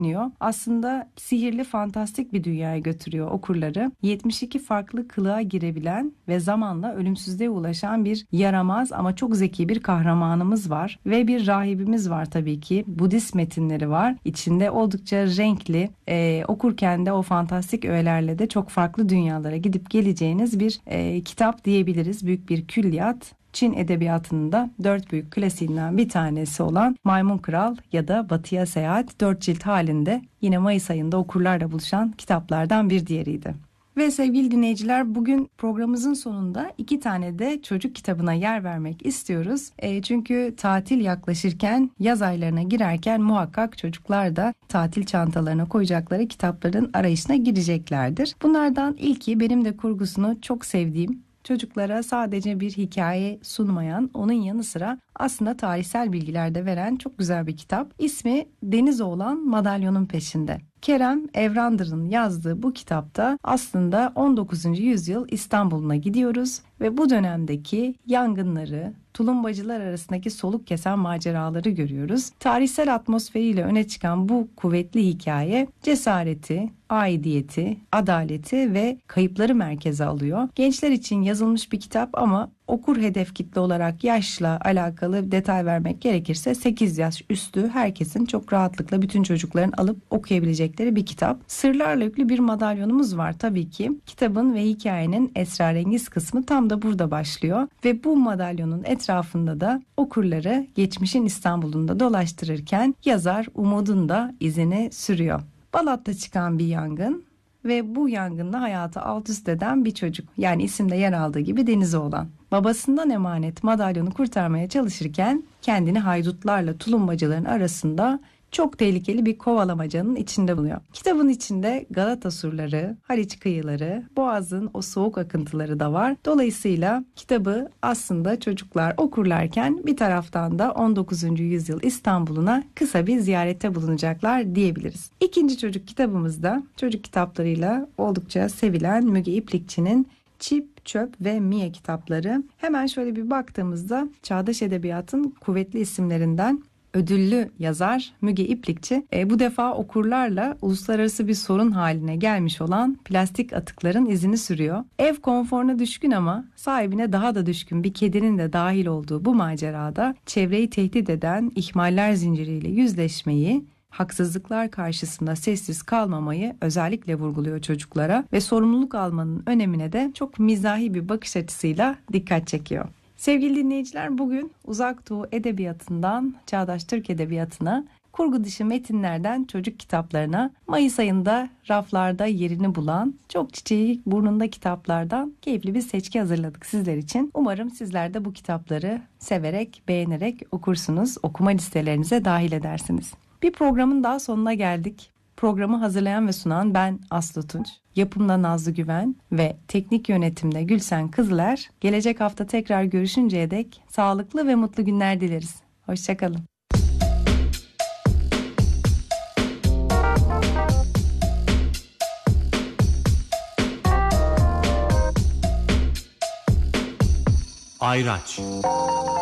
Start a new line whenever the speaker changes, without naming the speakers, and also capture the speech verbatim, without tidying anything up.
Aslında sihirli, fantastik bir dünyaya götürüyor okurları. yetmiş iki farklı kılığa girebilen ve zamanla ölümsüzlüğe ulaşan bir yaramaz ama çok zeki bir kahramanımız var. Ve bir rahibimiz var tabii ki. Budist metinleri var. İçinde oldukça renkli, e, okurken de o fantastik öğelerle de çok farklı dünyalara gidip geleceğiniz bir e, kitap diyebiliriz. Büyük bir külliyat. Çin edebiyatının da dört büyük klasiğinden bir tanesi olan Maymun Kral ya da Batıya Seyahat dört cilt halinde yine Mayıs ayında okurlarla buluşan kitaplardan bir diğeriydi. Ve sevgili dinleyiciler, bugün programımızın sonunda iki tane de çocuk kitabına yer vermek istiyoruz. E, çünkü tatil yaklaşırken, yaz aylarına girerken muhakkak çocuklar da tatil çantalarına koyacakları kitapların arayışına gireceklerdir. Bunlardan ilki benim de kurgusunu çok sevdiğim, çocuklara sadece bir hikaye sunmayan, onun yanı sıra aslında tarihsel bilgiler de veren çok güzel bir kitap. İsmi Denizoğlan Madalyonun Peşinde. Kerem Evrandır'ın yazdığı bu kitapta aslında on dokuzuncu yüzyıl İstanbul'una gidiyoruz ve bu dönemdeki yangınları, tulumbacılar arasındaki soluk kesen maceraları görüyoruz. Tarihsel atmosferiyle öne çıkan bu kuvvetli hikaye cesareti, aidiyeti, adaleti ve kayıpları merkeze alıyor. Gençler için yazılmış bir kitap ama okur hedef kitle olarak yaşla alakalı detay vermek gerekirse sekiz yaş üstü herkesin çok rahatlıkla, bütün çocukların alıp okuyabilecekleri bir kitap. Sırlarla yüklü bir madalyonumuz var tabii ki. Kitabın ve hikayenin esrarengiz kısmı tam da burada başlıyor ve bu madalyonun etrafında da okurları geçmişin İstanbul'unda dolaştırırken yazar umudun da izini sürüyor. Balat'ta çıkan bir yangın ve bu yangında hayatı alt üst eden bir çocuk, yani isimde yer aldığı gibi Denizoğlan. Babasından emanet madalyonu kurtarmaya çalışırken kendini haydutlarla tulumbacıların arasında çok tehlikeli bir kovalamacanın içinde buluyor. Kitabın içinde Galata surları, Haliç kıyıları, Boğaz'ın o soğuk akıntıları da var. Dolayısıyla kitabı aslında çocuklar okurlarken bir taraftan da on dokuzuncu yüzyıl İstanbul'una kısa bir ziyarette bulunacaklar diyebiliriz. İkinci çocuk kitabımızda çocuk kitaplarıyla oldukça sevilen Müge İplikçi'nin Çip, Çöp ve Mie kitapları. Hemen şöyle bir baktığımızda çağdaş edebiyatın kuvvetli isimlerinden ödüllü yazar Müge İplikçi e, bu defa okurlarla uluslararası bir sorun haline gelmiş olan plastik atıkların izini sürüyor. Ev konforuna düşkün ama sahibine daha da düşkün bir kedinin de dahil olduğu bu macerada çevreyi tehdit eden ihmaller zinciriyle yüzleşmeyi, haksızlıklar karşısında sessiz kalmamayı özellikle vurguluyor çocuklara ve sorumluluk almanın önemine de çok mizahi bir bakış açısıyla dikkat çekiyor. Sevgili dinleyiciler, bugün Uzak Doğu Edebiyatı'ndan Çağdaş Türk Edebiyatı'na, kurgu dışı metinlerden çocuk kitaplarına, Mayıs ayında raflarda yerini bulan çok çiçeği burnunda kitaplardan keyifli bir seçki hazırladık sizler için. Umarım sizler de bu kitapları severek, beğenerek okursunuz, okuma listelerinize dahil edersiniz. Bir programın daha sonuna geldik. Programı hazırlayan ve sunan ben Aslı Tunç. Yapımda Nazlı Güven ve teknik yönetimde Gülsen Kızıler. Gelecek hafta tekrar görüşünceye dek sağlıklı ve mutlu günler dileriz. Hoşçakalın.
Ayraç.